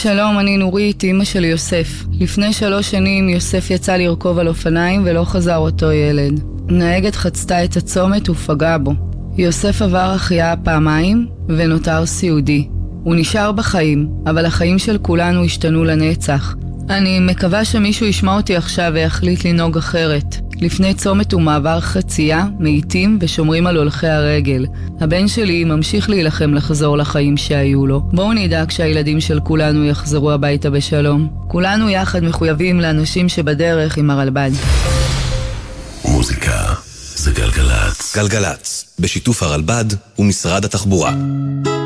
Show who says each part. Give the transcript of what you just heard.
Speaker 1: שלום, אני נורית, אמא של יוסף. לפני 3 שנים יוסף יצא לרכוב על אופניים ולא חזר אותו ילד. נהגת חצתה את הצומת ופגעה בו. יוסף עבר החייאה פעמיים ונותר סיעודי. הוא נשאר בחיים, אבל החיים של כולנו השתנו לנצח. אני מקווה שמישהו ישמע אותי עכשיו ויחליט לנהוג אחרת. לפני צומת ומעבר חצייה, מאיטים ושומרים על הולכי הרגל. הבן שלי ממשיך להילחם לחזור לחיים שהיו לו. בואו נדאג שהילדים של כולנו יחזרו הביתה בשלום. כולנו יחד מחויבים לאנשים שבדרך עם הרלב"ד.
Speaker 2: מוזיקה זה גלגלץ. גלגלץ, בשיתוף הרלב"ד ומשרד התחבורה.